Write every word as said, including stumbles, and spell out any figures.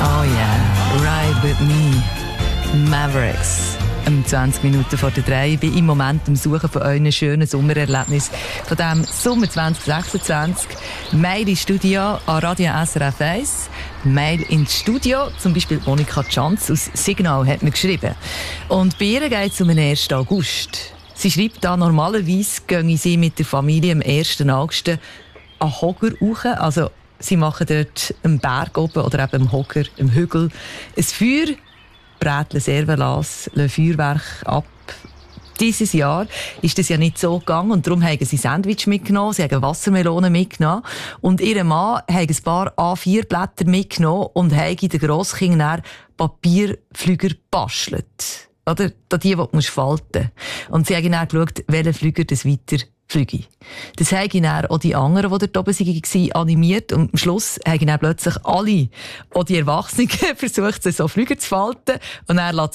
Oh yeah, Ride With Me, Mavericks. Um zwanzig Minuten vor der drei. Ich bin im Moment am Suchen von euren schönen Sommererlebnissen von diesem Sommer zwanzig sechsundzwanzig. Mail ins Studio an Radio S R F eins. Mail ins Studio, zum Beispiel Monika Tschanz aus Signal hat mir geschrieben. Und bei ihr geht es um den ersten August. Sie schreibt da, normalerweise gehen sie mit der Familie am ersten August an Hogger rauf. Also, sie machen dort am Berg oben oder eben am Hogger, am Hügel, ein Feuer, bräteln Servalas, lassen Feuerwerk ab. Dieses Jahr ist das ja nicht so gegangen und darum haben sie Sandwich mitgenommen, sie haben Wassermelonen mitgenommen und ihr Mann hat ein paar A vier Blätter mitgenommen und hat den Grosskindern Papierflüger gebastelt. Oder? Die, die du falten musst. Und sie haben dann geschaut, welcher Flüger das weiter fliege. Das haben dann auch die anderen, die dort oben waren, animiert. Und am Schluss haben dann plötzlich alle, auch die Erwachsenen, versucht, so Flüger zu falten. Und dann